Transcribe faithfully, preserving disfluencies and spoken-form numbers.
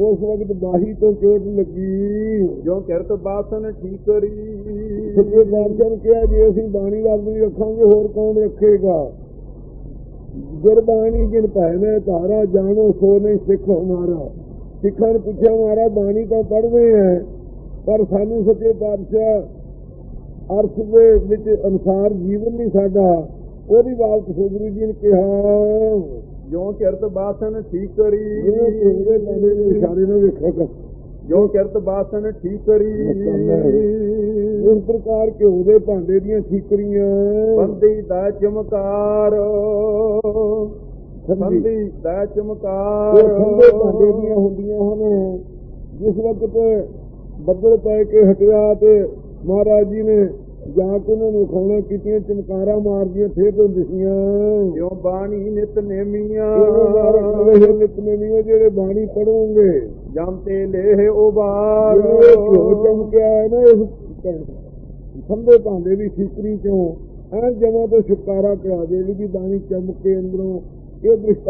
उस वक्त बाही तो चोट लगी। जो किरत बासन ठीकरी। सच्चे पातशाह ने कहा जी असीं बाणी रब नहीं रखांगे होर कौन रखेगा। गुरबाणी जिन भैने धारा जानो सो नहीं सिख हमारा। सिखा ने पूछा हमारा बाणी तो पढ़ते हैं पर सानू सच्चे पातशाह अर्थ के विच अनुसार जीवन नहीं साडा। ओहदी बात सतगुरु जी ने कहा जो किरत बासन ठीकरी। इशारे ने देखा जो किरत बासन ठीकरी। इस प्रकार घ्यो दे भांडे दियां ठीकरियां बंदी दा चमकार। बंदी दा चमकार ठंडे भांडे दियां हुंदियां हन। जिस वक्त बदल पै के हटिया ते महाराज जी ने जाके उन्होंने खाना की चमकारा मार दिया फिर तो दिसियां। जो बाणी नित नेमिया। नित नेमिया जेड़े बाणी पढ़ोगे जमते ले उबार। चमकिया है ना इस ठंडे भांडे की ठीकरी चो ऐन जमा तो छुटकारा करा दे भी बाणी चमके अंदरों। ये दृष्टांत